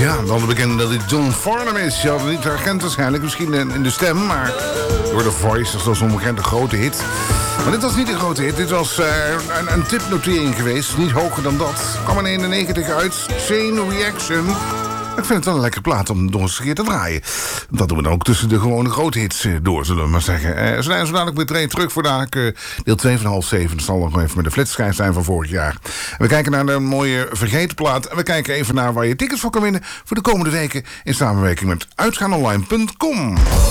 Ja, dan bekend dat het John Farnham is. Je had het niet herkend waarschijnlijk, misschien in de stem, maar door de Voice, dat was onbekend een grote hit. Maar dit was niet een grote hit, dit was een tipnotering geweest, niet hoger dan dat. Kwam in 91 uit, Chain Reaction. Ik vind het wel een lekkere plaat om nog eens een keer te draaien. Dat doen we dan ook tussen de gewone grote hits door, zullen we maar zeggen. Zo dadelijk weer terug voor dadelijk deel 2 van 6:30. Dat zal nog even met de flitschijf zijn van vorig jaar. En we kijken naar de mooie vergeten plaat. En we kijken even naar waar je tickets voor kan winnen voor de komende weken in samenwerking met uitgaanonline.com.